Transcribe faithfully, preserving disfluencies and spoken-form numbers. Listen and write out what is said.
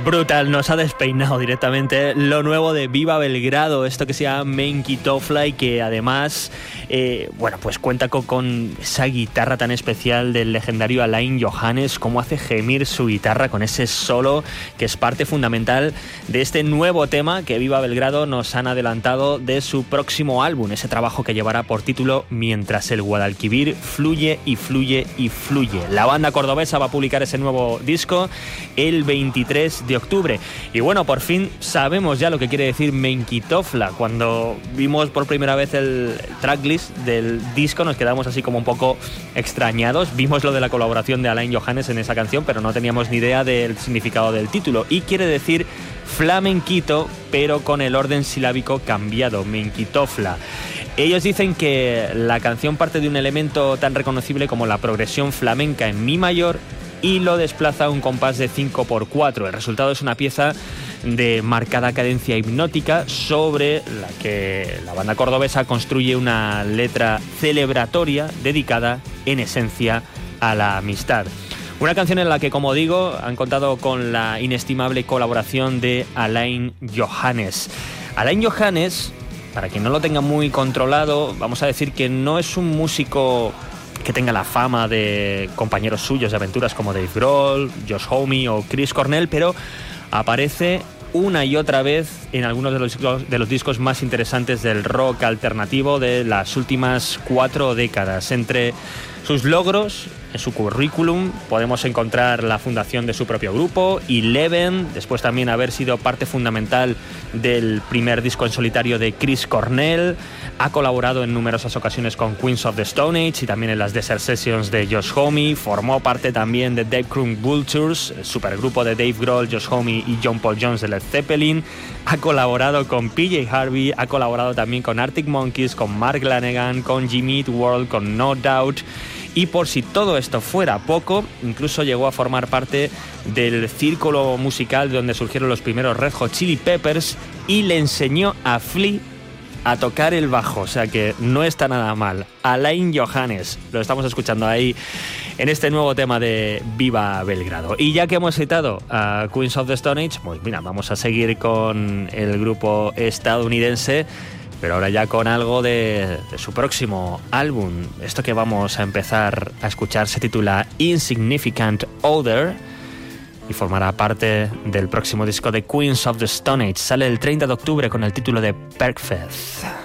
Brutal, nos ha despeinado directamente lo nuevo de Viva Belgrado, esto que se llama Menki Tofla y que además, eh, bueno, pues cuenta con, con esa guitarra tan especial del legendario Alain Johannes, cómo hace gemir su guitarra con ese solo que es parte fundamental de este nuevo tema que Viva Belgrado nos han adelantado de su próximo álbum, ese trabajo que llevará por título Mientras el Guadalquivir fluye y fluye y fluye. La banda cordobesa va a publicar ese nuevo disco el veintitrés de octubre. Y bueno, por fin sabemos ya lo que quiere decir Menki Tofla. Cuando vimos por primera vez el tracklist del disco nos quedamos así como un poco extrañados. Vimos lo de la colaboración de Alain Johannes en esa canción, pero no teníamos ni idea del significado del título. Y quiere decir flamenquito, pero con el orden silábico cambiado, Menki Tofla. Ellos dicen que la canción parte de un elemento tan reconocible como la progresión flamenca en mi mayor y lo desplaza a un compás de cinco por cuatro. El resultado es una pieza de marcada cadencia hipnótica sobre la que la banda cordobesa construye una letra celebratoria dedicada, en esencia, a la amistad. Una canción en la que, como digo, han contado con la inestimable colaboración de Alain Johannes. Alain Johannes, para quien no lo tenga muy controlado, vamos a decir que no es un músico que tenga la fama de compañeros suyos de aventuras como Dave Grohl, Josh Homme o Chris Cornell, pero aparece una y otra vez en algunos de los, de los discos más interesantes del rock alternativo de las últimas cuatro décadas. Entre sus logros, en su currículum, podemos encontrar la fundación de su propio grupo, Eleven, después también haber sido parte fundamental del primer disco en solitario de Chris Cornell, ha colaborado en numerosas ocasiones con Queens of the Stone Age y también en las Desert Sessions de Josh Homme, formó parte también de Dave Crunk Vultures, el supergrupo de Dave Grohl, Josh Homme y John Paul Jones de Led Zeppelin, ha colaborado con P J Harvey, ha colaborado también con Arctic Monkeys, con Mark Lanegan, con Jimmy Eat World, con No Doubt. Y por si todo esto fuera poco, incluso llegó a formar parte del círculo musical donde surgieron los primeros Red Hot Chili Peppers y le enseñó a Flea a tocar el bajo, o sea que no está nada mal. Alain Johannes, lo estamos escuchando ahí en este nuevo tema de Viva Belgrado. Y ya que hemos citado a Queens of the Stone Age, pues mira, vamos a seguir con el grupo estadounidense, pero ahora ya con algo de, de su próximo álbum. Esto que vamos a empezar a escuchar se titula Insignificant Other y formará parte del próximo disco de Queens of the Stone Age. Sale el treinta de octubre con el título de Perfect.